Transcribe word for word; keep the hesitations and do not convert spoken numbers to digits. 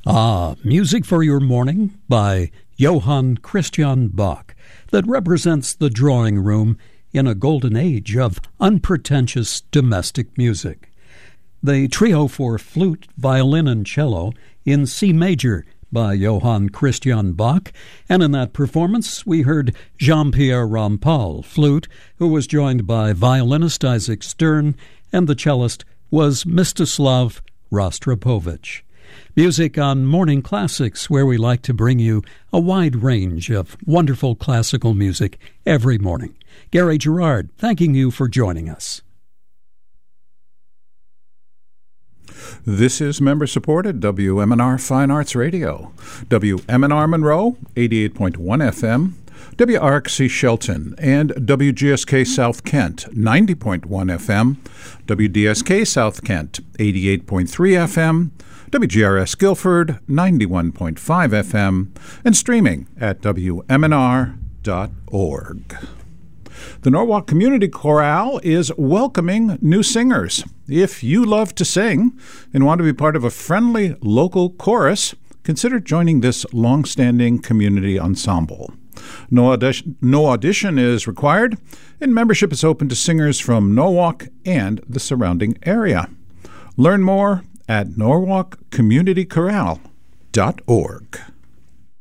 Ah, music for your morning by Johann Christian Bach that represents the drawing room in a golden age of unpretentious domestic music. The trio for flute, violin, and cello in C major by Johann Christian Bach, and in that performance we heard Jean-Pierre Rampal, flute, who was joined by violinist Isaac Stern, and the cellist was Mstislav Rostropovich. Music on Morning Classics, where we like to bring you a wide range of wonderful classical music every morning. Gary Gerard, thanking you for joining us. This is member-supported W M N R Fine Arts Radio. W M N R Monroe, eighty-eight point one F M. W R X C Shelton and W G S K South Kent, ninety point one F M. W D S K South Kent, eighty-eight point three F M. W G R S Guilford, ninety-one point five F M, and streaming at W M N R dot org. The Norwalk Community Chorale is welcoming new singers. If you love to sing and want to be part of a friendly local chorus, consider joining this long-standing community ensemble. No audition, no audition is required, and membership is open to singers from Norwalk and the surrounding area. Learn more at norwalk community chorale dot org.